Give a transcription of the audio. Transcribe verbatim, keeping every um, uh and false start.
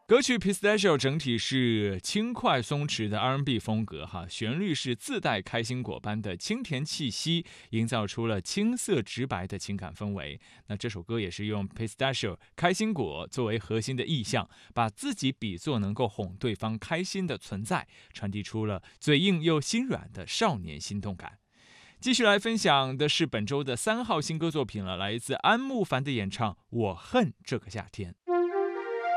歌曲 Pistachio 整体是轻快松弛的 R and B 风格哈，旋律是自带开心果般的清甜气息，营造出了青涩直白的情感氛围。那这首歌也是用 Pistachio 开心果作为核心的意象，把自己比作能够哄对方开心的存在，传递出了嘴硬又心软的少年心动感。继续来分享的是本周的三号新歌作品了，来自安慕凡的演唱《我恨这个夏天》。